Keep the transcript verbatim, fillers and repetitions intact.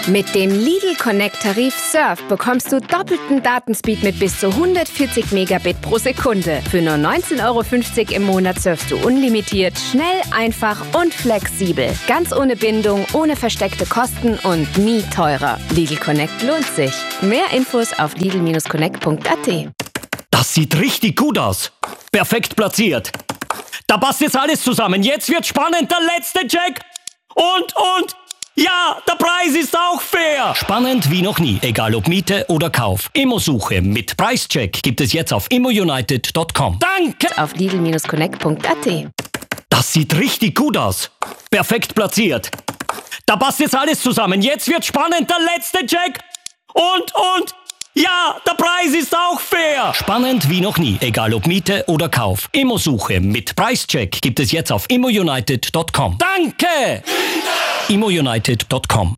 Mit dem Lidl Connect Tarif Surf bekommst du doppelten Datenspeed mit bis zu hundertvierzig Megabit pro Sekunde. Für nur neunzehn Euro fünfzig im Monat surfst du unlimitiert, schnell, einfach und flexibel. Ganz ohne Bindung, ohne versteckte Kosten und nie teurer. Lidl Connect lohnt sich. Mehr Infos auf lidl Bindestrich connect Punkt a t. Das sieht richtig gut aus. Perfekt platziert. Da passt jetzt alles zusammen. Jetzt wird spannend, der letzte Check. Und, und... Ja, der Preis ist auch fair. Spannend wie noch nie, egal ob Miete oder Kauf. Immosuche mit Preischeck gibt es jetzt auf immounited Punkt com. Danke! Auf lidl Bindestrich connect Punkt a t. Das sieht richtig gut aus. Perfekt platziert. Da passt jetzt alles zusammen. Jetzt wird spannend, der letzte Check. Und, und... Ja, der Preis ist auch fair. Spannend wie noch nie, egal ob Miete oder Kauf. Immosuche mit Preischeck gibt es jetzt auf immounited Punkt com. Danke! immounited Punkt com